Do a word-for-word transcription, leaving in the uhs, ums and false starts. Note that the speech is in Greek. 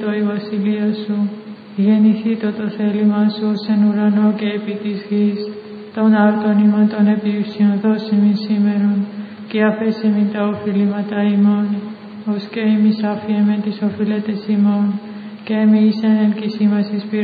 το η βασιλεία σου, γεννηθήτω το θέλημά σου ως εν ουρανό και επί της γης, των άρτων ημών των επιουσιών δώσιμην σήμερον, και αφέσιμην τα οφειλήματα ημών, ως και εμείς άφιεμεν τις οφειλέτες ημών, και εμείς εν ελκυσίμας εις